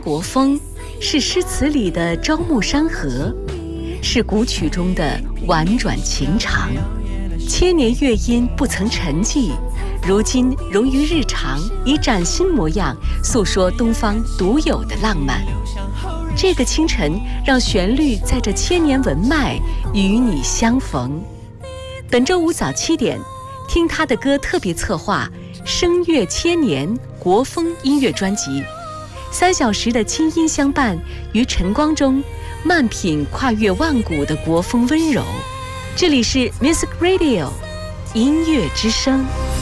国风，是诗词里的朝暮山河，是古曲中的婉转情长。千年乐音不曾沉寂，如今融于日常，以崭新模样诉说东方独有的浪漫。这个清晨，让旋律在这千年文脉与你相逢。本周五早7点，听他的歌特别策划声乐千年国风音乐专辑，3小时的清音相伴，于晨光中慢品跨越万古的国风温柔。这里是 Music Radio 音乐之声。